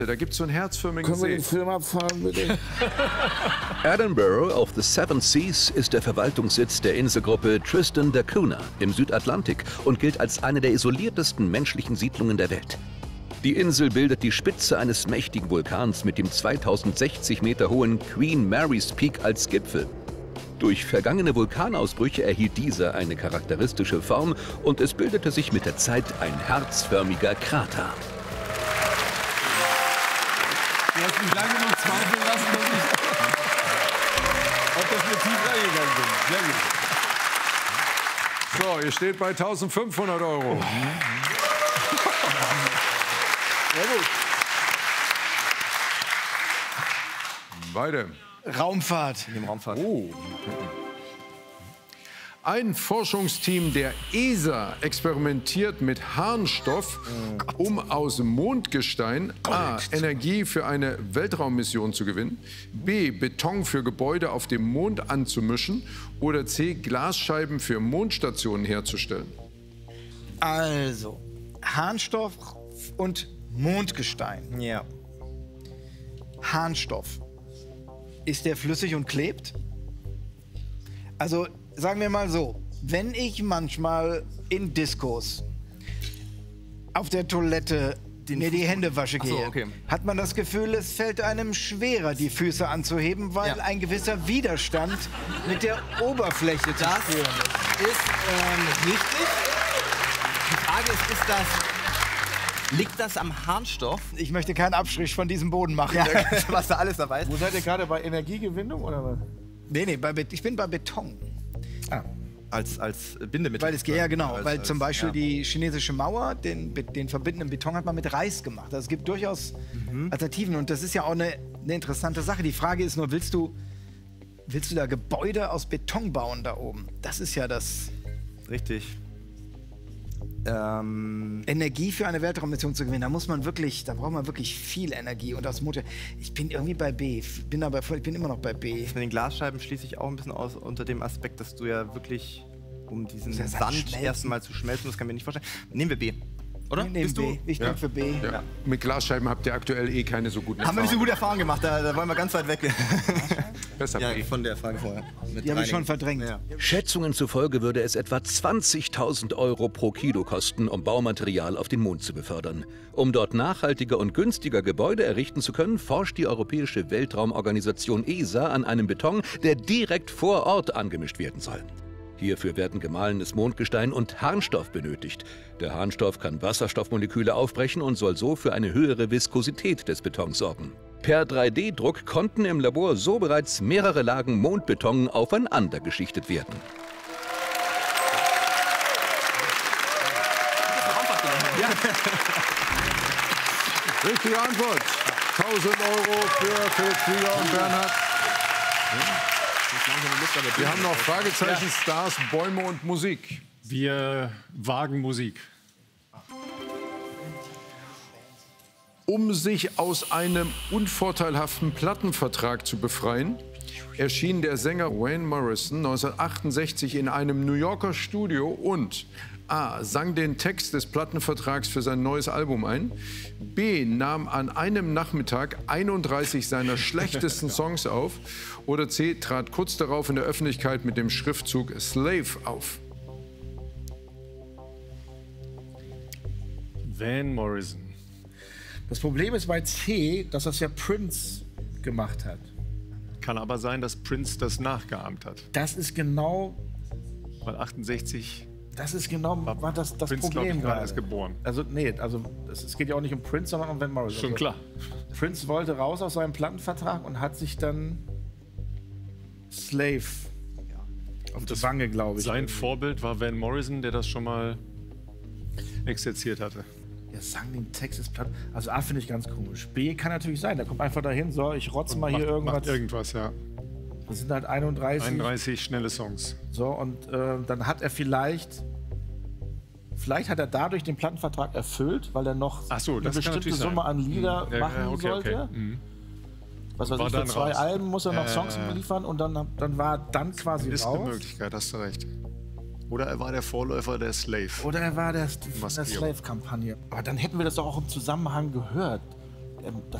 Da gibt es so einen herzförmigen Können wir See. den Film abfahren, bitte? Edinburgh of the Seven Seas ist der Verwaltungssitz der Inselgruppe Tristan da Cunha im Südatlantik und gilt als eine der isoliertesten menschlichen Siedlungen der Welt. Die Insel bildet die Spitze eines mächtigen Vulkans mit dem 2060 Meter hohen Queen Mary's Peak als Gipfel. Durch vergangene Vulkanausbrüche erhielt dieser eine charakteristische Form und es bildete sich mit der Zeit ein herzförmiger Krater. Du hast mich lange noch zweifeln lassen, ob das mir tief reingegangen bin. Sehr gut. So, ihr steht bei 1500 Euro. Sehr gut. Beide. Raumfahrt. Oh. Ein Forschungsteam der ESA experimentiert mit Harnstoff, um aus Mondgestein A. Energie für eine Weltraummission zu gewinnen, B. Beton für Gebäude auf dem Mond anzumischen oder C. Glasscheiben für Mondstationen herzustellen. Also, Harnstoff und Mondgestein. Ja. Harnstoff. Ist der flüssig und klebt? Also, sagen wir mal so, wenn ich manchmal in Diskos auf der Toilette mir die Hände wasche gehe, hat man das Gefühl, es fällt einem schwerer, die Füße anzuheben, weil ein gewisser Widerstand mit der Oberfläche zu spüren ist. Das ist richtig. Die Frage ist, liegt das am Harnstoff? Ich möchte keinen Abstrich von diesem Boden machen. Ja, was da alles dabei ist. Wo seid ihr gerade, bei Energiegewinnung oder was? Nee, ich bin bei Beton. Ah. Als Bindemittel. Weil es geht ja genau, weil zum Beispiel die chinesische Mauer, den verbindenden Beton hat man mit Reis gemacht. Also es gibt durchaus Alternativen und das ist ja auch eine interessante Sache. Die Frage ist nur, willst du da Gebäude aus Beton bauen da oben? Das ist ja das... Richtig. Energie für eine Weltraummission zu gewinnen, da braucht man wirklich viel Energie und das Motor. Ich bin irgendwie bei B, ich bin immer noch bei B. Mit den Glasscheiben schließe ich auch ein bisschen aus unter dem Aspekt, dass du ja wirklich, um diesen Das ist ja Sand erstmal zu schmelzen, das kann ich mir nicht vorstellen. Nehmen wir B. Oder? Ich bin für B. Ja. Mit Glasscheiben habt ihr aktuell eh keine so guten Haben wir nicht so gute Erfahrungen gemacht, da wollen wir ganz weit weg. Besser B. Von der Frage vorher. Die habe ich schon verdrängt. Ja. Schätzungen zufolge würde es etwa 20.000 Euro pro Kilo kosten, um Baumaterial auf den Mond zu befördern. Um dort nachhaltiger und günstiger Gebäude errichten zu können, forscht die Europäische Weltraumorganisation ESA an einem Beton, der direkt vor Ort angemischt werden soll. Hierfür werden gemahlenes Mondgestein und Harnstoff benötigt. Der Harnstoff kann Wasserstoffmoleküle aufbrechen und soll so für eine höhere Viskosität des Betons sorgen. Per 3D-Druck konnten im Labor so bereits mehrere Lagen Mondbeton aufeinander geschichtet werden. Richtige Antwort. 1000 Euro für Philipp Flieger und Bernhard. Wir haben noch Fragezeichen, Stars, Bäume und Musik. Wir wagen Musik. Um sich aus einem unvorteilhaften Plattenvertrag zu befreien, erschien der Sänger Van Morrison 1968 in einem New Yorker Studio und A. sang den Text des Plattenvertrags für sein neues Album ein, B. nahm an einem Nachmittag 31 seiner schlechtesten Songs auf oder C. trat kurz darauf in der Öffentlichkeit mit dem Schriftzug Slave auf. Van Morrison. Das Problem ist bei C, dass das ja Prince gemacht hat. Kann aber sein, dass Prince das nachgeahmt hat. Das ist genau... Weil 68 Das ist genau das Prince, Problem gerade gerade. erst geboren. Also nee, es geht ja auch nicht um Prince, sondern um Van Morrison. Schon klar. Prince wollte raus aus seinem Plattenvertrag und hat sich dann Slave auf die Wange, glaube ich. Sein Vorbild war Van Morrison, der das schon mal exerziert hatte. Der sang den Text des Platten. Also A finde ich ganz komisch. B kann natürlich sein, der kommt einfach dahin, so, ich rotze mal hier irgendwas. Macht irgendwas, ja. Das sind halt 31 schnelle Songs. So, und dann hat er vielleicht hat er dadurch den Plattenvertrag erfüllt, weil er noch eine bestimmte Summe an Lieder machen sollte. Was weiß ich, für 2 Alben muss er noch Songs liefern und dann war er quasi ist raus. Ist eine Möglichkeit, hast du recht. Oder er war der Vorläufer der Slave. Oder er war der Slave-Kampagne. Aber dann hätten wir das doch auch im Zusammenhang gehört.